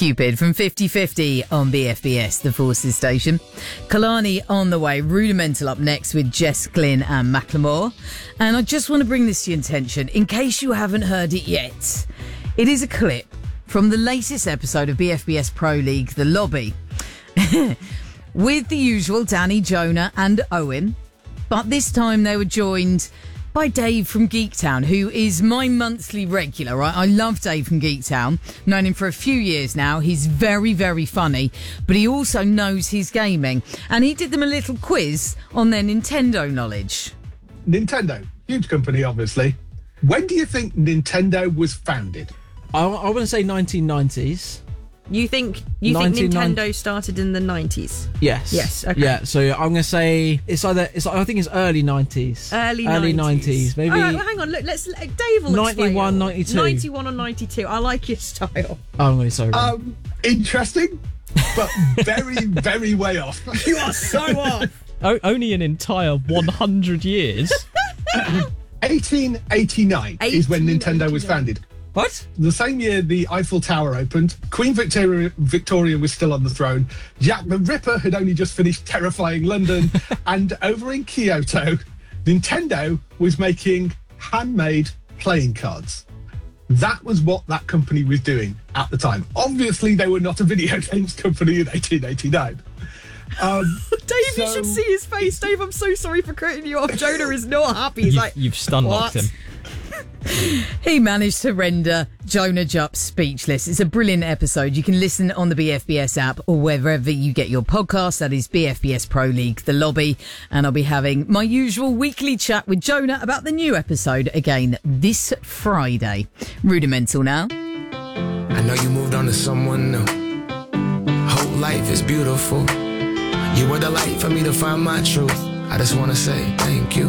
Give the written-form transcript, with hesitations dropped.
Cupid from 50/50 on BFBS, the Forces station. Kalani on the way. Rudimental up next with Jess Glynn and Macklemore. And I just want to bring this to your attention in case you haven't heard it yet. It is a clip from the latest episode of BFBS Pro League, The Lobby. With the usual Danny, Jonah and Owen. But this time they were joined by Dave from Geektown, who is my monthly regular, right? I love Dave from Geektown. Known him for a few years now. He's very, very funny, but he also knows his gaming. And he did them a little quiz on their Nintendo knowledge. Nintendo, huge company, obviously. When do you think Nintendo was founded? I want to say 1990s. You think Nintendo started in the 90s? Yes. Yes. Okay. Yeah. So I'm going to say I think it's early 90s. Early 90s. Maybe. All right, well, hang on. Look, Dave will 91, explain. 92. 91 or 92. I like your style. I'm really sorry. Interesting, but very, very way off. You are so off. Only an entire 100 years. 1889 is when Nintendo was founded. What? The same year the Eiffel Tower opened, Queen Victoria was still on the throne, Jack the Ripper had only just finished terrifying London, and over in Kyoto, Nintendo was making handmade playing cards. That was what that company was doing at the time. Obviously, they were not a video games company in 1889. Dave, you should see his face. Dave, I'm so sorry for cutting you off. Jonah is not happy. He's You've stun-locked him. He managed to render Jonah Jupp speechless. It's a brilliant episode. You can listen on the BFBS app or wherever you get your podcasts. That is BFBS Pro League, The Lobby. And I'll be having my usual weekly chat with Jonah about the new episode again this Friday. Rudimental now. I know you moved on to someone new. Whole life is beautiful. You were the light for me to find my truth. I just want to say thank you.